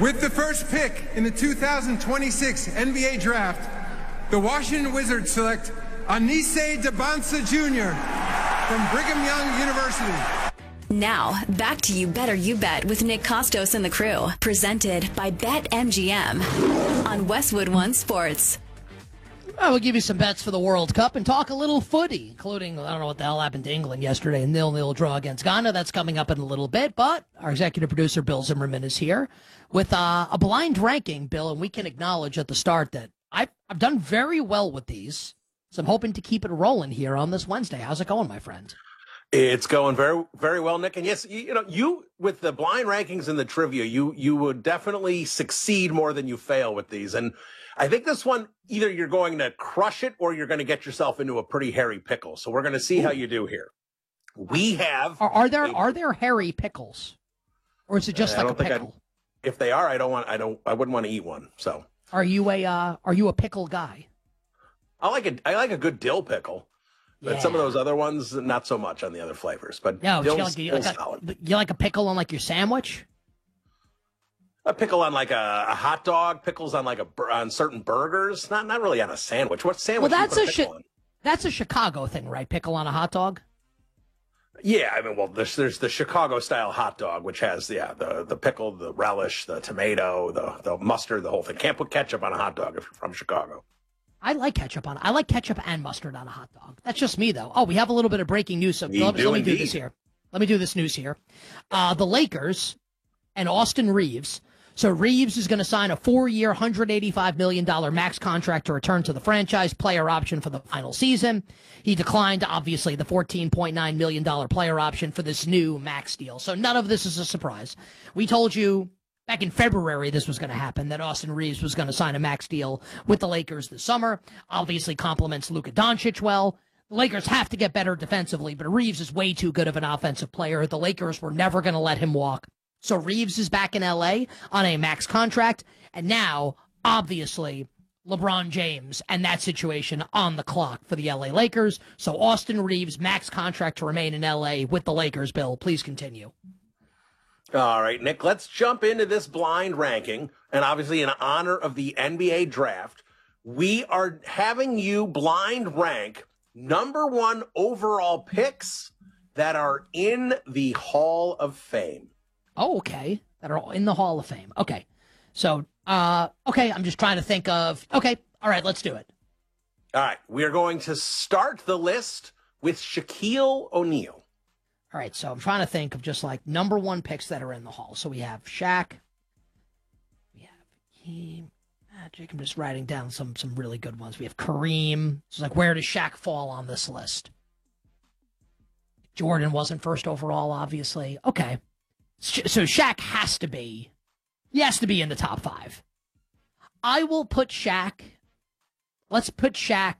With the first pick in the 2026 NBA Draft, the Washington Wizards select Anise Debonsa Jr. from Brigham Young University. Now, back to You Better You Bet with Nick Costos and the crew. Presented by BetMGM on Westwood One Sports. We'll give you some bets for the World Cup and talk a little footy, including, I don't know what the hell happened to England yesterday, a 0-0 draw against Ghana. That's coming up in a little bit, but our executive producer, Bill Zimmerman, is here with a blind ranking, Bill, and we can acknowledge at the start that I've done very well with these, so I'm hoping to keep it rolling here on this Wednesday. How's it going, my friend? It's going very, very well, Nick. And yes, you with the blind rankings and the trivia, you would definitely succeed more than you fail with these. And I think this one, either you're going to crush it or you're going to get yourself into a pretty hairy pickle. So we're going to see how you do here. We have are there hairy pickles, or is it just like a pickle? If they are, I wouldn't want to eat one. So are you a pickle guy? I like a good dill pickle. But some of those other ones, not so much on the other flavors. But no, solid. You like a pickle on like your sandwich? A pickle on like a hot dog, pickles on on certain burgers, not really on a sandwich. What sandwich? Well, that's a Chicago thing, right? Pickle on a hot dog. Yeah, I mean, well, there's the Chicago style hot dog, which has the pickle, the relish, the tomato, the mustard, the whole thing. Can't put ketchup on a hot dog if you're from Chicago. I like ketchup and mustard on a hot dog. That's just me, though. Oh, we have a little bit of breaking news. So let me do this here. Let me do this news here. The Lakers and Austin Reeves. So Reeves is going to sign a 4-year, $185 million max contract to return to the franchise, player option for the final season. He declined, obviously, the $14.9 million player option for this new max deal. So none of this is a surprise. We told you back in February this was going to happen, that Austin Reeves was going to sign a max deal with the Lakers this summer. Obviously complements Luka Doncic well. The Lakers have to get better defensively, but Reeves is way too good of an offensive player. The Lakers were never going to let him walk. So Reeves is back in L.A. on a max contract, and now, obviously, LeBron James and that situation on the clock for the L.A. Lakers. So Austin Reeves, max contract to remain in L.A. with the Lakers. Bill, please continue. All right, Nick, let's jump into this blind ranking. And obviously, in honor of the NBA draft, we are having you blind rank number 1 overall picks that are in the Hall of Fame. Oh, okay. That are all in the Hall of Fame. Okay. So, okay, I'm just trying to think of, okay, all right, let's do it. All right, we are going to start the list with Shaquille O'Neal. All right, so I'm trying to think of just like number 1 picks that are in the Hall. So we have Shaq. We have Magic. I'm just writing down some really good ones. We have Kareem. So like, where does Shaq fall on this list? Jordan wasn't first overall, obviously. Okay. So Shaq has to be in the top 5. I will put Shaq. Let's put Shaq